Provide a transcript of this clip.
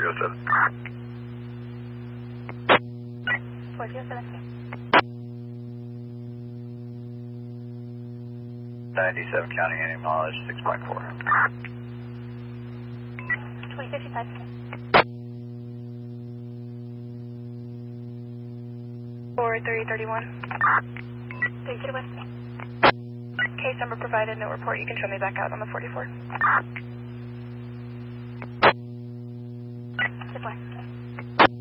207. 4207. 97 counting any mileage, 6.4. 2055. 4331. Thank you to West. Case number provided, no report. You can show me back out on the 44. Goodbye.